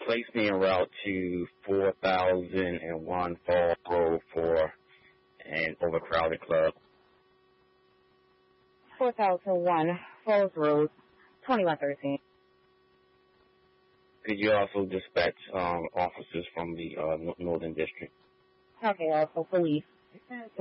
place me en route to 4001 Falls Road for an overcrowded club. 4001 Falls Road, 2113. Could you also dispatch officers from the Northern District? Okay, also police.